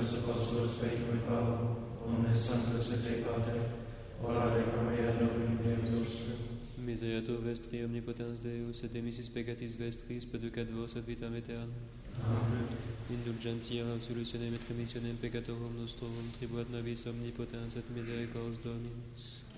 Apostolo Spiritu Paolo, omnes sanctus et te Pater, orare pro mea nobis Deus. Miseretur vestri omnipotens Deus, et demissis peccatis vestris, peducat vos ad vitam aeternam. Amen. Indulgentiam absolutionem et remissionem peccatorum nostrorum, tribuat nobis omnipotens et misericordias Dominus.